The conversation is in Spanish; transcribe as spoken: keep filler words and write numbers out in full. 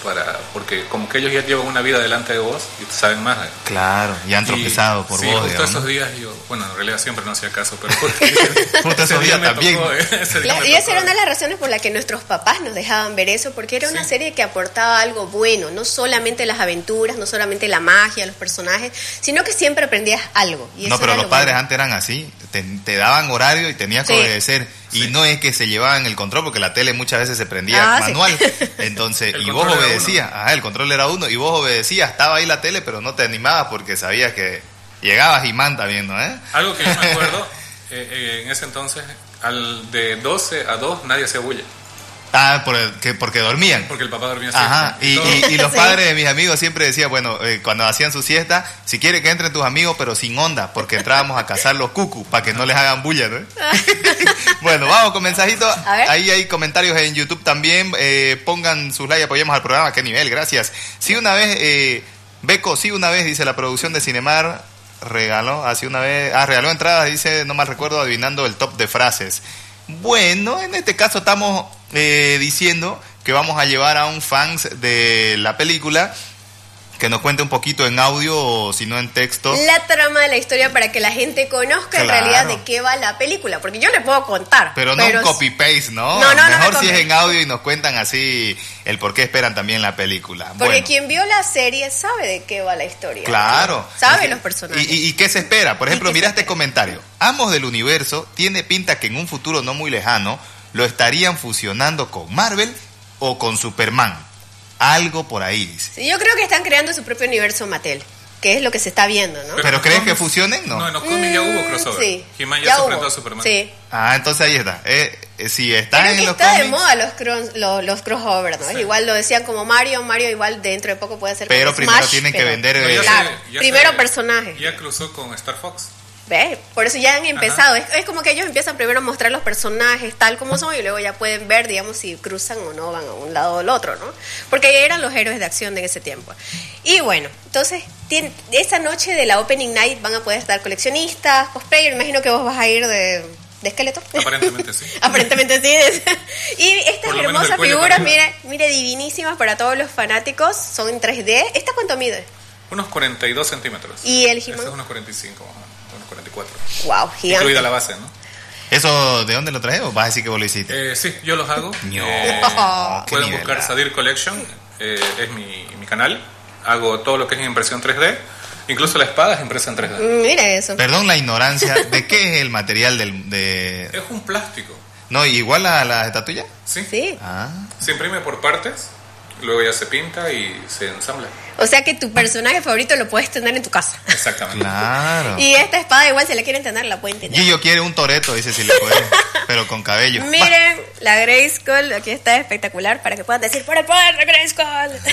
para porque como que ellos ya llevan una vida delante de vos y saben más. Claro, ya han tropezado por sí, vos. Justo digamos, esos ¿no? días yo, bueno, en realidad siempre no hacía caso, pero justo, justo esos días también. Tocó, ese día Claro, y esa era una de las razones por las que nuestros papás nos dejaban ver eso, porque era una sí. serie que aportaba algo bueno, no solamente las aventuras, no solamente la magia, los personajes, sino que siempre aprendías algo. Y No, eso pero era los lo padres bueno. antes eran así, te, te daban horario y tenías que Sí. obedecer. Y Sí. no es que se llevaban el control, porque la tele muchas veces se prendía Ah, manual. sí. Entonces, El y vos control era obedecías. Ajá, el control era uno. Y vos obedecías, estaba ahí la tele, pero no te animabas porque sabías que llegabas y manta viendo, ¿eh? Algo que yo me acuerdo, eh, eh, en ese entonces, al de doce a dos nadie hacía bulla, Ah, por el- que, porque dormían. porque el papá dormía Ajá, siempre. y, todo- y, y los Sí. padres de mis amigos siempre decían, bueno, eh, cuando hacían su siesta, si quiere que entren tus amigos, pero sin onda, porque entrábamos a cazar los cucus, para que no les hagan bulla, ¿no? Bueno, vamos con mensajitos. A ver. Ahí hay comentarios en YouTube también. Eh, pongan sus likes, apoyemos al programa. Qué nivel, gracias. Sí, una vez, eh, Beco, sí, una vez, dice la producción de Cinemar, regaló, así una vez, ah, regaló entradas, dice, no mal recuerdo, adivinando el top de frases. Bueno, en este caso estamos eh, diciendo que vamos a llevar a un fans de la película que nos cuente un poquito en audio o si no en texto. La trama de la historia para que la gente conozca en Claro. realidad de qué va la película, porque yo le puedo contar. Pero no un copy-paste, ¿no? No, no, no, Mejor no si es copy. en audio y nos cuentan así el por qué esperan también la película. Porque Bueno, quien vio la serie sabe de qué va la historia. claro. Sabe Y- los personajes. Y, y- y qué se espera? Por ejemplo, qué mira se este espera? comentario. Amos del universo tiene pinta que en un futuro no muy lejano lo estarían fusionando con Marvel o con Superman. Algo por ahí, dice. Sí, yo creo que están creando su propio universo Mattel, que es lo que se está viendo, ¿no? ¿Pero en los crees que cómics- fusionen? No. No, en los cómics ya hubo Mm, crossover. Sí. He-Man ya, Ya se hubo. enfrentó a Superman. Sí. Ah, entonces ahí está. Eh, eh, si está Creo en que los está de cómics, moda los, cros- los, los crossovers, ¿no? Sí. Igual lo decían como Mario, Mario igual dentro de poco puede ser Pero como primero Smash, tienen que pero- vender, No, eh, ya Claro, se- ya primero se- personaje. Ya cruzó con Star Fox. ¿Ves? Por eso ya han empezado. Es, es como que ellos empiezan primero a mostrar los personajes tal como son y luego ya pueden ver, digamos, si cruzan o no, van a un lado o al otro, ¿no? Porque eran los héroes de acción de ese tiempo. Y bueno, entonces, tien- esa noche de la Opening Night van a poder estar coleccionistas, cosplayer. Imagino que vos vas a ir de, de esqueleto. Aparentemente sí. Aparentemente sí. Y estas Por lo menos hermosas del cuello figuras, para mire, mire, divinísimas para todos los fanáticos, son en tres D. ¿Esta cuánto mide? Unos cuarenta y dos centímetros. ¿Y el Este He-Man? es unos cuarenta y cinco, ajá, unos cuarenta y cuatro. Wow, gigante. Incluida la base, ¿no? ¿eso de dónde lo traes o vas a decir que vos lo hiciste? Eh, sí, yo los hago. No, Eh, qué pueden nivel, buscar ah. Sadir Collection, eh, es mi, mi canal. Hago todo lo que es en impresión tres D. Incluso la espada es impresa en tres D. Mm, Mire eso. Perdón la ignorancia, ¿de qué es el material del, de...? Es un plástico. No, igual a la estatuilla. ¿Sí? Sí. Ah, Se imprime por partes, luego ya se pinta y se ensambla. O sea que tu personaje favorito lo puedes tener en tu casa. Exactamente. claro. Y esta espada igual si la quieren tener la pueden tener. Gillo quiere un toreto, dice si le puede, pero con cabello. Miren, la Grayskull aquí está espectacular para que puedan decir por el poder de Grayskull.